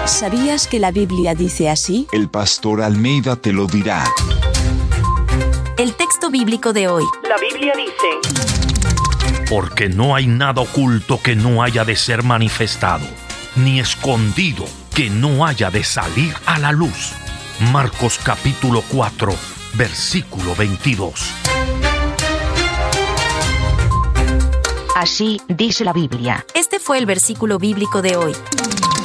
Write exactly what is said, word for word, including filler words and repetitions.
¿Sabías que la Biblia dice así? El pastor Almeida te lo dirá. El texto bíblico de hoy. La Biblia dice: porque no hay nada oculto que no haya de ser manifestado, ni escondido que no haya de salir a la luz. Marcos capítulo cuatro, versículo veintidós. Así dice la Biblia. Este fue el versículo bíblico de hoy.